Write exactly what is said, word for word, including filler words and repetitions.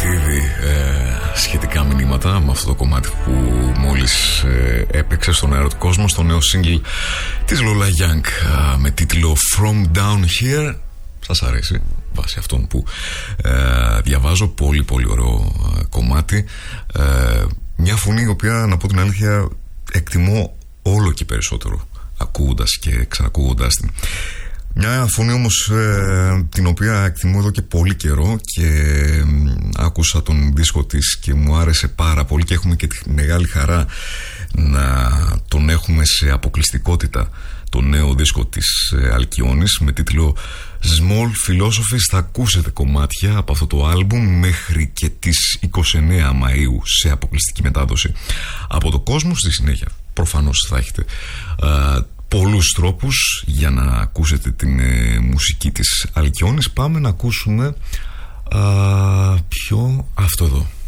ήδη ε, σχετικά μηνύματα με αυτό το κομμάτι που μόλις ε, έπαιξε στον αέρα του κόσμου, στο νέο single της Lola Young ε, με τίτλο From Down Here. Σας αρέσει βάσει αυτόν που ε, διαβάζω? Πολύ πολύ ωραίο ε, κομμάτι, ε, μια φωνή η οποία, να πω την αλήθεια, εκτιμώ όλο και περισσότερο ακούγοντας και ξανακούγοντας την. Μια φωνή όμως ε, την οποία εκτιμώ εδώ και πολύ καιρό και ε, άκουσα τον δίσκο της και μου άρεσε πάρα πολύ και έχουμε και τη μεγάλη χαρά να τον έχουμε σε αποκλειστικότητα, το νέο δίσκο της ε, Αλκιόνης με τίτλο Small Philosophies. Θα ακούσετε κομμάτια από αυτό το άλμπουμ μέχρι και τις είκοσι εννέα Μαΐου σε αποκλειστική μετάδοση από το κόσμο. Στη συνέχεια προφανώς θα έχετε ε, πολλούς τρόπους για να ακούσετε την ε, μουσική της Αλκιόνης. Πάμε να ακούσουμε α, πιο αυτό εδώ.